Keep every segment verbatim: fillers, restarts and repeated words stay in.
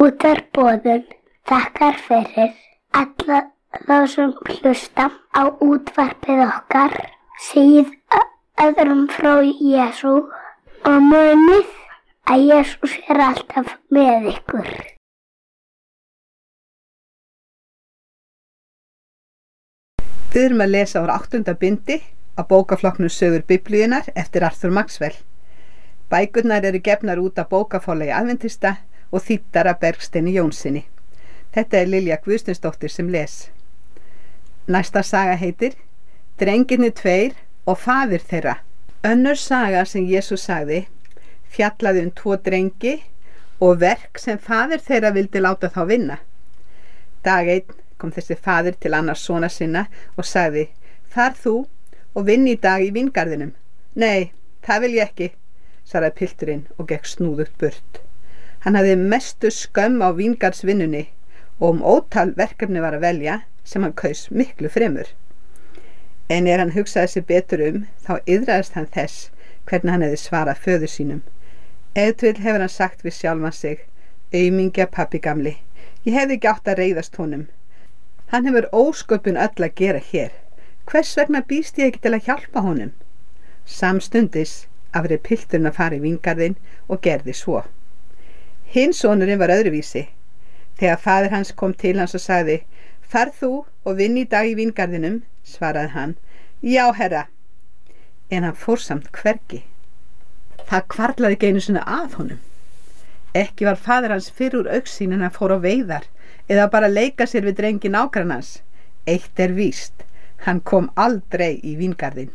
Útvarpsboðun þakkar fyrir alla þá sem hlusta á útvarpið okkar, segið öðrum frá Jesú og munið að Jesús er alltaf með ykkur. Við erum að lesa úr áttunda bindi á bókaflokknum Sögur Biblíunnar eftir Arthur Maxwell. Bækurnar eru gefnar út af bókaforlagi Aðventista og þýddar af Bergsteini Jónssoni. Þetta er Lilja Guðsteinsdóttir sem les. Næsta saga heitir Drengirnir tveir og faðir þeirra. Önnur saga sem Jesús sagði fjallaði um tvo drengi og verk sem faðir þeirra vildi láta þá vinna. Dag einn kom þessi faðir til annars sona sinna og sagði: Far þú og vinn í dag í víngarðinum. Nei, það vil ég ekki, svaraði pilturinn og gekk snúðugt burt. Hann hafði mestu skömm á víngarðsvinnunni og um ótal verkefni var að velja sem hann kaus miklu fremur. En er hann hugsaði sig betur um, þá iðraðist hann þess hvernig hann hefði svarað föður sínum. Ef til hefur hann sagt við sjálfan sig: Aumingja pabbi gamli, ég hefði ekki átt að reiðast honum. Hann hefur ósköpun öll að gera hér. Hvers vegna býst ég ekki til að hjálpa honum? Samstundis afrið pilturinn að fara í víngarðinn og gerði svo. Hinn sonurinn var öðruvísi. Þegar faðir hans kom til hans og sagði: Far þú og vinn í dag í víngarðinum, svaraði hann: Já, herra. En hann fór samt hvergi. Það hvarflaði ekki einu sinni að honum. Ekki var faðir hans fyrr úr augsýn en hann fór á veiðar eða bara leika sér við drengi nágrannans. Eitt er víst, hann kom aldrei í víngarðinn.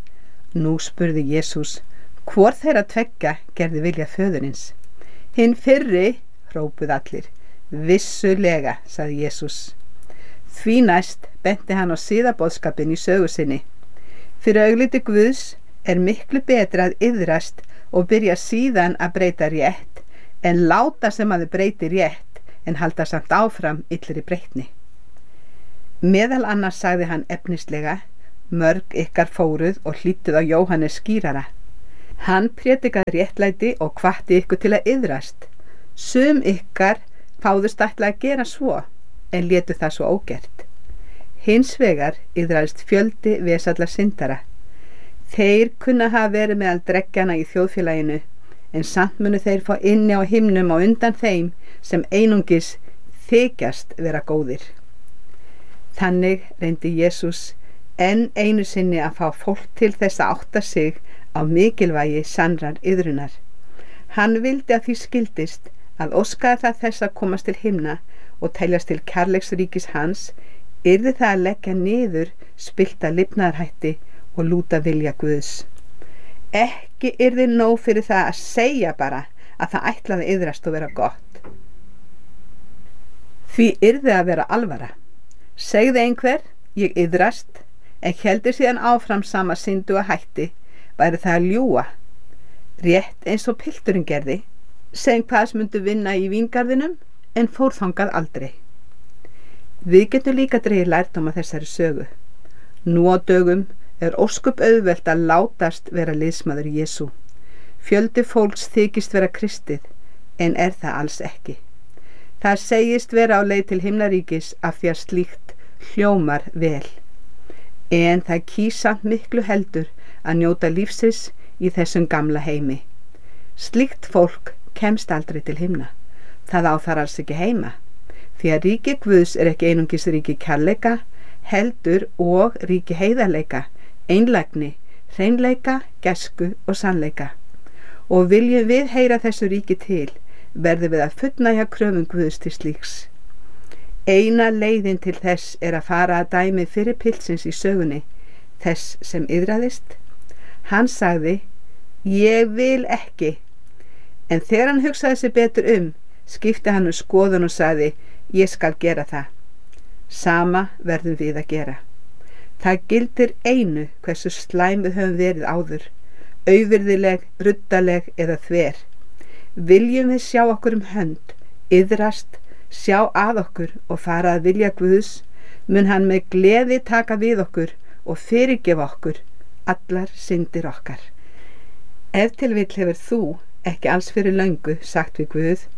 Nú spurði Jesús: Hvor þeirra tveggja gerði vilja föðurins? Hinn fyrri, hrópuð allir. Vissulega, sagði Jesús. Því næst benti hann á siðaboðskapinn í sögu sinni. Fyrir augliti Guðs er miklu betra að iðrast og byrja síðan að breyta rétt en láta sem að þau breyti rétt en halda samt áfram illri breytni. Meðal annars sagði hann efnislega: Mörg ykkar fóruð og hlýttuð á Jóhannes skírara. Hann prédikaði réttlæti og hvatti ykkur til að iðrast. Sum ykkar fáðust ætla að gera svo, en létu það svo ógert. Hins vegar iðraðist fjöldi vesalla syndara. Þeir kunna hafa verið meðal dreggjana í þjóðfélaginu, en samt munu þeir fá inni á himnum á undan þeim sem einungis þykjast vera góðir. Þannig reyndi Jesús enn einu sinni að fá fólk til þess að átta sig á mikilvægi sannrar iðrunar. Hann vildi að því skildist að óskaði það þess að komast til himna og teljast til kærleiksríkis hans, yrði það að leggja niður spillta lifnaðarhætti og lúta vilja Guðs. Ekki yrði nóg fyrir það að segja bara að það ætlaði iðrast og vera gott. Því yrði að vera alvara. Segði einhver: Ég iðrast, en heldur síðan áfram sama syndu að hætti, væri það að ljúga. Rétt eins og pilturinn gerði, sem hvaðs myndu vinna í víngarðinum en fór þangað aldrei. Við getum líka dregið lærdóm af þessari sögu. Nú á dögum er ósköp auðvelt að látast vera liðsmaður Jesú. Fjöldi fólks þykist vera kristið, en er það alls ekki. Það segist vera á leið til himnaríkis af því að slíkt hljómar vel. En það kýs samt miklu heldur að njóta lífsins í þessum gamla heimi. Slíkt fólk kemst aldrei til himna. Það á þar alls ekki heima, því að ríki Guðs er ekki einungis ríki kærleika, heldur og ríki heiðarleika, einlægni, hreinleika, gæsku og sannleika. Og viljum við heyra þessu ríki til, verðum við að fullnægja kröfum Guðs til slíks. Eina leiðin til þess er að fara að dæmi fyrir piltsins í sögunni, þess sem iðraðist. Hann sagði: Ég vil ekki. En þegar hann hugsaði sig betur um, skipti hann um skoðun og sagði: Ég skal gera það. Sama verðum við að gera. Það gildir einu hversu slæm við höfum verið áður, auvirðileg, ruddaleg eða þver. Viljum við sjá okkur um hönd, iðrast, sjá að okkur og fara að vilja Guðs, mun hann með gleði taka við okkur og fyrirgefa okkur allar syndir okkar. Ef til vill hefur þú ekki alls fyrir löngu sagt við Guð: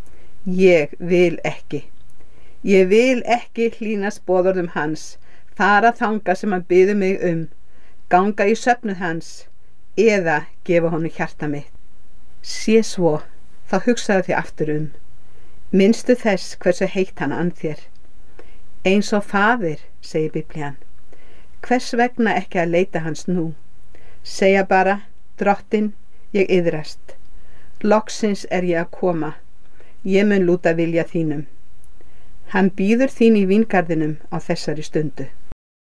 Ég vil ekki. Ég vil ekki hlýnast boðorðum hans, fara þangað sem hann biður mig um, ganga í söfnuð hans eða gefa honum hjarta mitt. Sé svo, þá hugsaðu þig aftur um. Minnstu þess hversu heitt hann and þér. Eins og faðir, segir Biblían. Hvers vegna ekki að leita hans nú? Segja bara, Drottinn, ég iðrast. Loksins er ég að koma. Ég mun lúta vilja þínum. Hann bíður þín í víngarðinum á þessari stundu.